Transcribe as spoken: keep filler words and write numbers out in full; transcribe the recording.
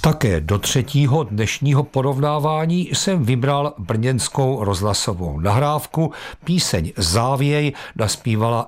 Také do třetího dnešního porovnávání jsem vybral brněnskou rozhlasovou nahrávku. Píseň Závěj naspívala